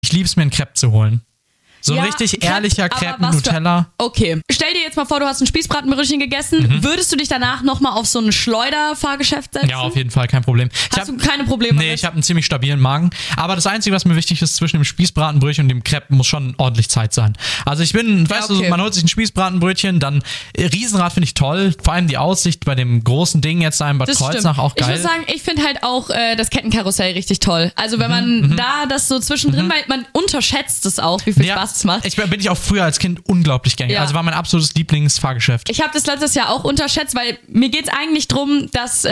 Ich liebe es mir, einen Crepe zu holen. So ein Ja, richtig ehrlicher Crepe mit was Nutella. Okay. Stell dir jetzt mal vor, du hast ein Spießbratenbrötchen gegessen. Würdest du dich danach nochmal auf so ein Schleuderfahrgeschäft setzen? Ja, auf jeden Fall, kein Problem. Hast du keine Probleme Nee, mit? ich habe einen ziemlich stabilen Magen. Aber das Einzige, was mir wichtig ist, zwischen dem Spießbratenbrötchen und dem Crepe muss schon ordentlich Zeit sein. Also ich bin, weißt du, man holt sich ein Spießbratenbrötchen, dann Riesenrad finde ich toll. Vor allem die Aussicht bei dem großen Ding jetzt da in Bad Das Kreuznach stimmt. auch geil. Ich muss sagen, ich finde halt auch das Kettenkarussell richtig toll. Also wenn man da das so zwischendrin, weil man unterschätzt es auch, wie viel Spaß es macht. Bin ich auch früher als Kind unglaublich gängig. Ja. Also war mein absolutes Lieblingsfahrgeschäft. Ich habe das letztes Jahr auch unterschätzt, weil mir geht's eigentlich drum, dass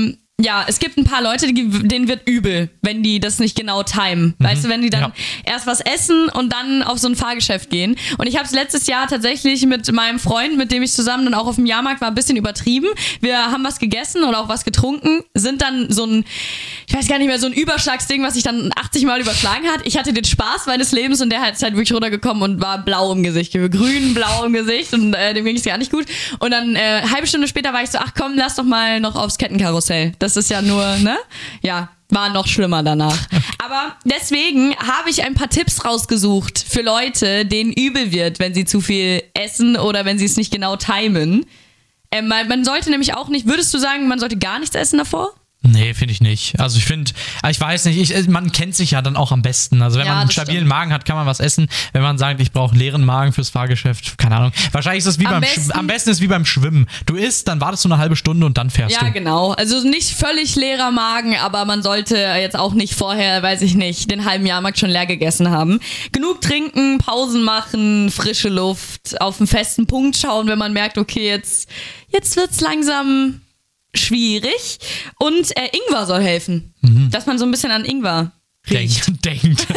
es gibt ein paar Leute, denen wird übel, wenn die das nicht genau timen. Weißt du, wenn die dann erst was essen und dann auf so ein Fahrgeschäft gehen. Und ich habe es letztes Jahr tatsächlich mit meinem Freund, mit dem ich zusammen dann auch auf dem Jahrmarkt war, ein bisschen übertrieben. Wir haben was gegessen oder auch was getrunken, sind dann so ein, ich weiß gar nicht mehr, so ein Überschlagsding, was sich dann 80 Mal überschlagen hat. Ich hatte den Spaß meines Lebens und der ist halt wirklich runtergekommen und war blau im Gesicht, grün-blau im Gesicht und dem ging es gar nicht gut. Und dann halbe Stunde später war ich so, ach komm, lass doch mal noch aufs Kettenkarussell. Das ist ja nur, ne? Ja, war noch schlimmer danach. Aber deswegen habe ich ein paar Tipps rausgesucht für Leute, denen übel wird, wenn sie zu viel essen oder wenn sie es nicht genau timen. Man sollte nämlich auch nicht, würdest du sagen, man sollte gar nichts essen davor? Nee, finde ich nicht. Also ich finde, ich weiß nicht, man kennt sich ja dann auch am besten. Also wenn man einen stabilen Magen hat, kann man was essen. Wenn man sagt, ich brauche leeren Magen fürs Fahrgeschäft, keine Ahnung. Wahrscheinlich ist das wie am besten ist wie beim Schwimmen. Du isst, dann wartest du eine halbe Stunde und dann fährst du. Ja, genau. Also nicht völlig leerer Magen, aber man sollte jetzt auch nicht vorher, weiß ich nicht, den halben Jahrmarkt schon leer gegessen haben. Genug trinken, Pausen machen, frische Luft, auf einen festen Punkt schauen, wenn man merkt, okay, jetzt wird's langsam schwierig. Und Ingwer soll helfen. Dass man so ein bisschen an Ingwer riecht. Denkt.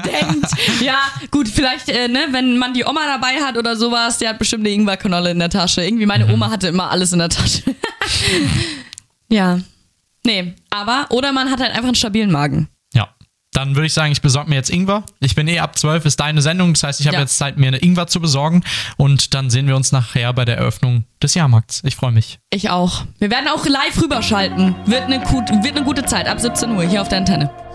Ja, gut, vielleicht, wenn man die Oma dabei hat oder sowas, die hat bestimmt eine Ingwerknolle in der Tasche. Irgendwie meine Oma hatte immer alles in der Tasche. Ja. Nee, oder man hat halt einfach einen stabilen Magen. Ja. Dann würde ich sagen, ich besorge mir jetzt Ingwer. Ich bin ab 12, ist deine Sendung. Das heißt, ich habe jetzt Zeit, mir eine Ingwer zu besorgen. Und dann sehen wir uns nachher bei der Eröffnung des Jahrmarkts. Ich freue mich. Ich auch. Wir werden auch live rüberschalten. Wird eine gute Zeit, ab 17 Uhr hier auf der Antenne.